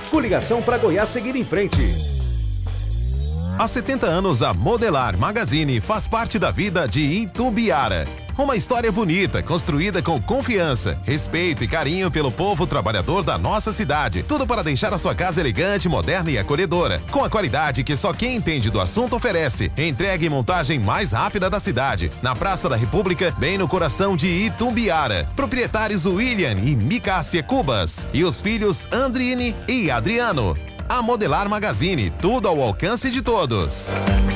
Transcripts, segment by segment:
Coligação para Goiás seguir em frente. Há 70 anos, a Modelar Magazine faz parte da vida de Itumbiara. Uma história bonita, construída com confiança, respeito e carinho pelo povo trabalhador da nossa cidade. Tudo para deixar a sua casa elegante, moderna e acolhedora. Com a qualidade que só quem entende do assunto oferece. Entrega e montagem mais rápida da cidade. Na Praça da República, bem no coração de Itumbiara. Proprietários William e Micácia Cubas. E os filhos Andrine e Adriano. A Modelar Magazine, tudo ao alcance de todos.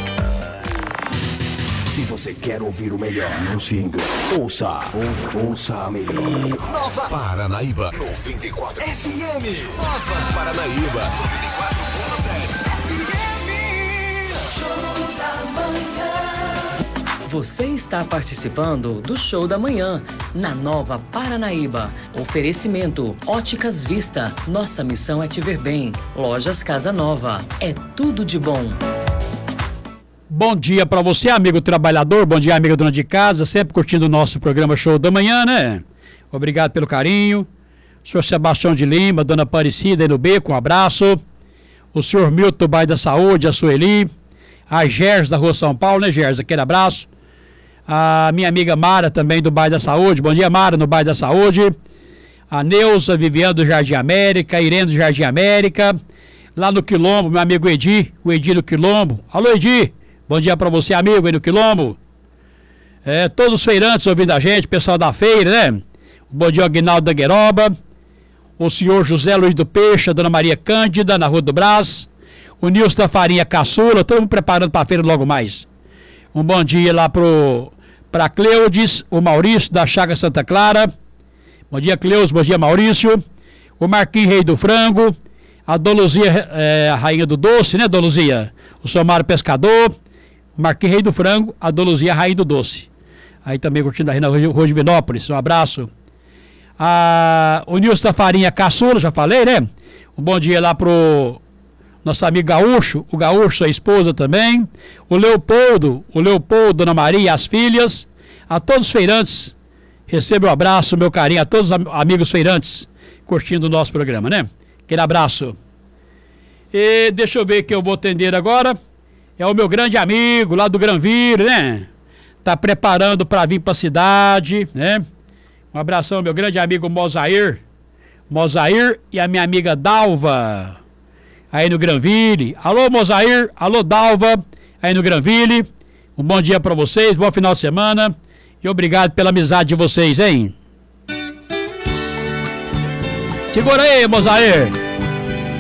Se você quer ouvir o melhor, não se engane. Ouça a melhor. Nova Paranaíba 94 FM. Nova Paranaíba 94.7 FM. Show da manhã. Você está participando do Show da Manhã, na Nova Paranaíba. Oferecimento Óticas Vista. Nossa missão é te ver bem. Lojas Casa Nova. É tudo de bom. Bom dia para você, amigo trabalhador, bom dia, amiga dona de casa, sempre curtindo o nosso programa Show da Manhã, né? Obrigado pelo carinho. O senhor Sebastião de Lima, dona Aparecida aí no Beco, um abraço. O senhor Milton do Bairro da Saúde, a Sueli, a Gers da Rua São Paulo, né, Gers? Aquele abraço. A minha amiga Mara também do Bairro da Saúde, bom dia, Mara, no Bairro da Saúde. A Neuza Viviane do Jardim América, a Irene do Jardim América. Lá no Quilombo, meu amigo Edi, o Edi do Quilombo. Alô, Edi! Bom dia para você, amigo, aí no Quilombo. Todos os feirantes ouvindo a gente, pessoal da feira, né? Bom dia, Aguinaldo da Gueroba. O senhor José Luiz do Peixe, a dona Maria Cândida, na Rua do Brás. O Nilson da Farinha Caçula, todo mundo preparando para a feira logo mais. Um bom dia lá para Cleudes, o Maurício da Chaga Santa Clara. Bom dia, Cleudes, bom dia, Maurício. O Marquinhos Rei do Frango. A Doluzia, a rainha do doce, né, Doluzia? O seu Mário Pescador. Marquinhos Rei do Frango, a Doluzia, rainha do doce. Aí também curtindo aí na Rua de Vinópolis, um abraço. O Nilson da Farinha Caçula, já falei, né? Um bom dia lá pro nosso amigo Gaúcho, o Gaúcho, sua esposa também. O Leopoldo, Dona Maria e as filhas. A todos os feirantes, receba um abraço, meu carinho, a todos os amigos feirantes, curtindo o nosso programa, né? Aquele abraço. E deixa eu ver que eu vou atender agora. É o meu grande amigo lá do Granville, né? Tá preparando para vir para a cidade, né? Um abração ao meu grande amigo Mozair e a minha amiga Dalva, aí no Granville. Alô, Mozair, alô, Dalva, aí no Granville. Um bom dia para vocês, bom final de semana e obrigado pela amizade de vocês, hein? Segura aí, Mozair.